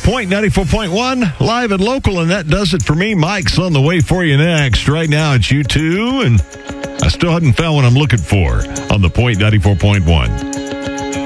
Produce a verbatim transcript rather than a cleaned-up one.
Point ninety-four point one, live and local, and that does it for me. Mike's on the way for you next. Right now, it's you two, and I still haven't found what I'm looking for on the Point ninety-four point one.